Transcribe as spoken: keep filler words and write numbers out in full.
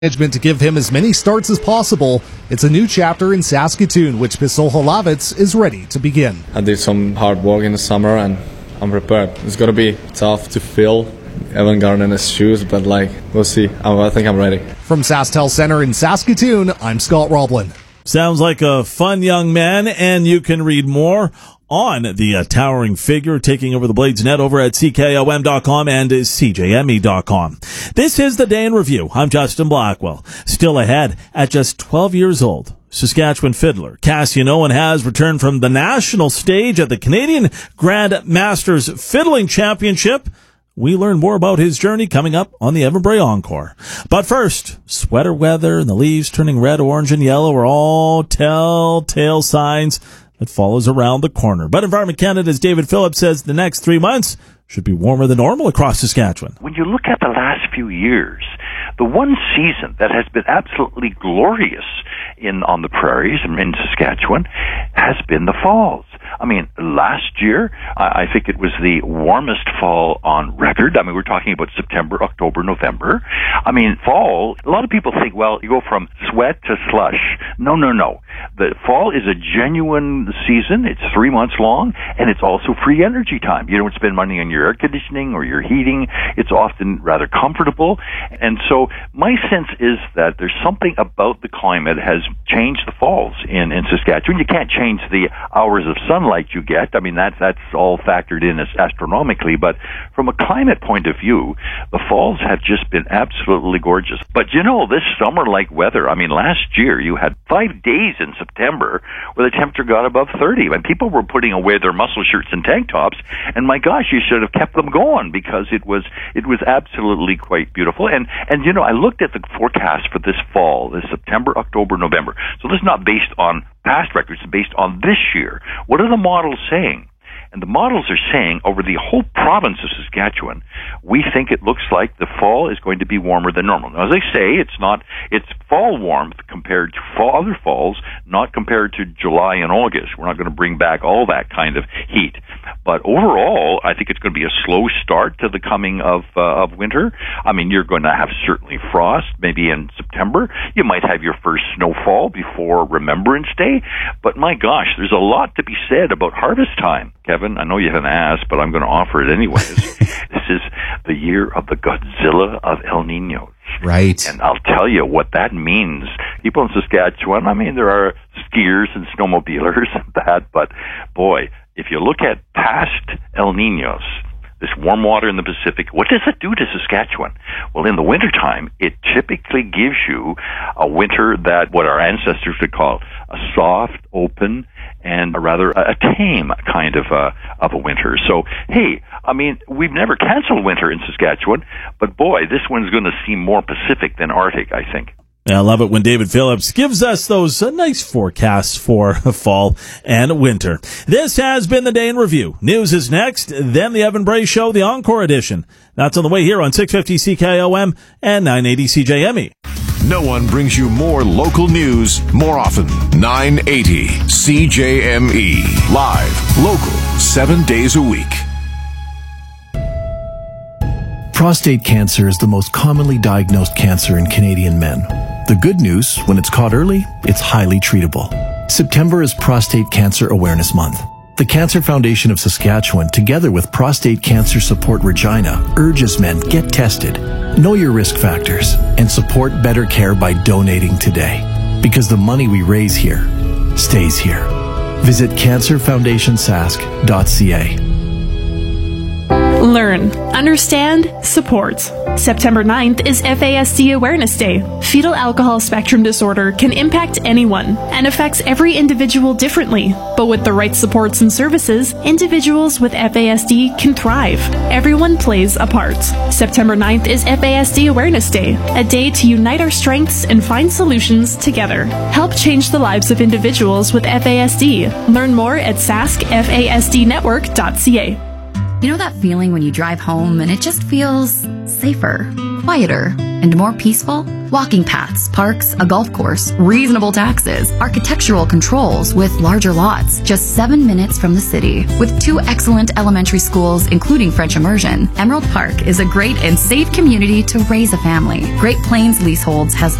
management to give him as many starts as possible. It's a new chapter in Saskatoon, which Piso Holavets is ready to begin. I did some hard work in the summer and I'm prepared. It's going to be tough to fill Evan Gardner's shoes, but like, we'll see. I think I'm ready. From SaskTel Center in Saskatoon, I'm Scott Roblin. Sounds like a fun young man, and you can read more on the uh, towering figure taking over the Blades net over at C K O M dot com and C J M E dot com. This is the Day in Review. I'm Justin Blackwell. Still ahead, at just twelve years old, Saskatchewan fiddler Cassian Owen has returned from the national stage at the Canadian Grand Masters Fiddling Championship. We learn more about his journey coming up on the Evan Bray Encore. But first, sweater weather and the leaves turning red, orange, and yellow are all telltale signs that fall is around the corner. But Environment Canada's David Phillips says the next three months should be warmer than normal across Saskatchewan. When you look at the last few years, the one season that has been absolutely glorious in on the prairies and in Saskatchewan has been the falls. I mean, last year, I think it was the warmest fall on record. I mean, we're talking about September, October, November. I mean, fall, a lot of people think, well, you go from sweat to slush. No, no, no. The fall is a genuine season. It's three months long, and it's also free energy time. You don't spend money on your air conditioning or your heating. It's often rather comfortable. And so my sense is that there's something about the climate has changed the falls in, in Saskatchewan. You can't change the hours of sunlight you get. I mean, that's, that's all factored in as astronomically, but from a climate point of view, the falls have just been absolutely gorgeous. But you know, this summer-like weather, I mean, last year you had five days in September where the temperature got above thirty, and people were putting away their muscle shirts and tank tops, and my gosh, you should have kept them going because it was, it was absolutely quite beautiful. And, and you know, I looked at the forecast for this fall, this September, October, November. So this is not based on past records, it's based on this year. What are the models saying? And the models are saying over the whole province of Saskatchewan, we think it looks like the fall is going to be warmer than normal. Now, as I say, it's not, it's fall warmth compared to fall, other falls, not compared to July and August. We're not going to bring back all that kind of heat. But overall, I think it's going to be a slow start to the coming of, uh, of winter. I mean, you're going to have certainly frost, maybe in September. You might have your first snowfall before Remembrance Day. But my gosh, there's a lot to be said about harvest time, Kevin. I know you haven't asked, but I'm going to offer it anyways. This is the year of the Godzilla of El Niños. Right. And I'll tell you what that means. People in Saskatchewan, I mean, there are skiers and snowmobilers and that, but boy, if you look at past El Niños, this warm water in the Pacific, what does it do to Saskatchewan? Well, in the wintertime, it typically gives you a winter that what our ancestors would call a soft, open, and a rather a tame kind of a, of a winter. So, hey, I mean, we've never canceled winter in Saskatchewan, but boy, this one's going to seem more Pacific than Arctic, I think. I love it when David Phillips gives us those uh, nice forecasts for fall and winter. This has been the Day in Review. News is next, then the Evan Bray Show, the Encore edition. That's on the way here on six fifty C K O M and nine eighty C J M E. No one brings you more local news more often. nine eighty C J M E. Live, local, seven days a week. Prostate cancer is the most commonly diagnosed cancer in Canadian men. The good news, when it's caught early, it's highly treatable. September is Prostate Cancer Awareness Month. The Cancer Foundation of Saskatchewan, together with Prostate Cancer Support Regina, urges men get tested, know your risk factors, and support better care by donating today. Because the money we raise here stays here. Visit cancer foundation sask dot c a. Learn, understand, support. September ninth is F A S D Awareness Day. Fetal alcohol spectrum disorder can impact anyone and affects every individual differently. But with the right supports and services, individuals with F A S D can thrive. Everyone plays a part. September ninth is F A S D Awareness Day, a day to unite our strengths and find solutions together. Help change the lives of individuals with F A S D. Learn more at sask f a s d network dot c a. You know that feeling when you drive home and it just feels safer, quieter, and more peaceful? Walking paths, parks, a golf course, reasonable taxes, architectural controls with larger lots, just seven minutes from the city. With two excellent elementary schools, including French immersion, Emerald Park is a great and safe community to raise a family. Great Plains Leaseholds has